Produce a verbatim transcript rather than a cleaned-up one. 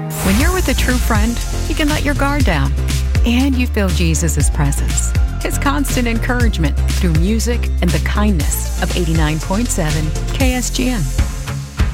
When you're with a true friend, you can let your guard down. And you feel Jesus' presence, His constant encouragement through music and the kindness of eighty-nine point seven K S G M.